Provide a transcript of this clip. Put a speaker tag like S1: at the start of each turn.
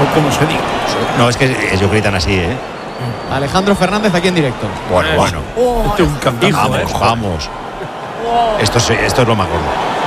S1: o como se diga.
S2: No, es que ellos gritan así, ¿eh?
S3: Alejandro Fernández aquí en directo.
S2: Bueno.
S1: Esto es un cambiazo,
S2: Vamos. Esto es lo más gordo.